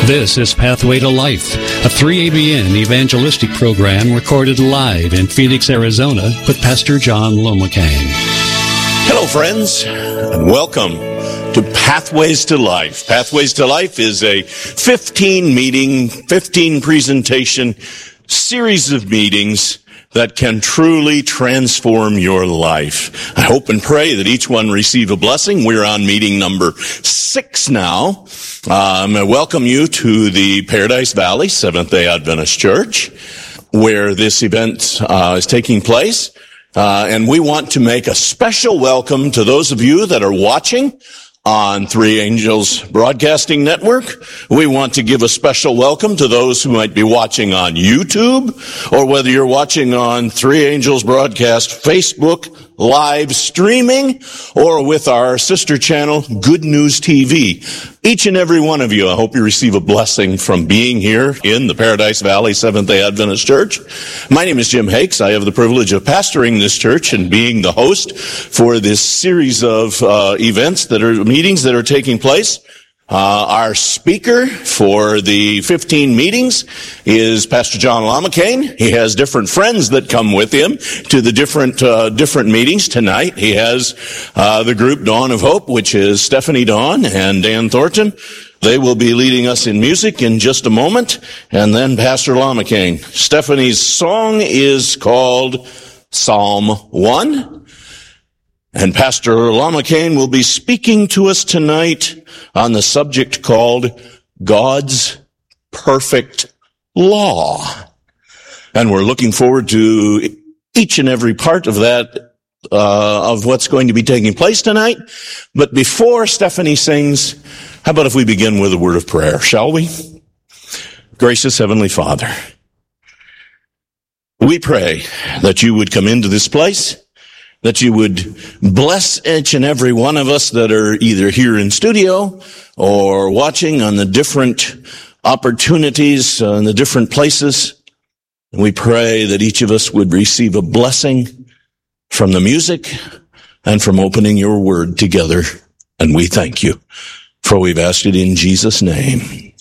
This is Pathway to Life, a 3ABN evangelistic program recorded live in Phoenix, Arizona with Pastor John Lomacang. Hello, friends, and welcome to Pathways to Life. Pathways to Life is a 15 presentation series of meetings that can truly transform your life. I hope and pray that each one receive a blessing. We're on meeting number 6 now. I welcome you to the Paradise Valley Seventh-day Adventist Church, where this event is taking place. And we want to make a special welcome to those of you that are watching on Three Angels Broadcasting Network. We want to give a special welcome to those who might be watching on YouTube, or whether you're watching on Three Angels Broadcast Facebook live streaming, or with our sister channel, Good News TV. Each and every one of you, I hope you receive a blessing from being here in the Paradise Valley Seventh-day Adventist Church. My name is Jim Hakes. I have the privilege of pastoring this church and being the host for this series of meetings that are taking place. Our speaker for the 15 meetings is Pastor John Lomacang. He has different friends that come with him to the different meetings. Tonight he has the group Dawn of Hope, which is Stephanie Dawn and Dan Thornton. They will be leading us in music in just a moment, and then Pastor Lomacang. Stephanie's song is called Psalm 1. And Pastor Lomacang will be speaking to us tonight on the subject called God's Perfect Law. And we're looking forward to each and every part of that, of what's going to be taking place tonight. But before Stephanie sings, how about if we begin with a word of prayer, shall we? Gracious Heavenly Father, we pray that you would come into this place, that you would bless each and every one of us that are either here in studio or watching on the different opportunities in the different places. And we pray that each of us would receive a blessing from the music and from opening your word together. And we thank you, for we've asked it in Jesus' name.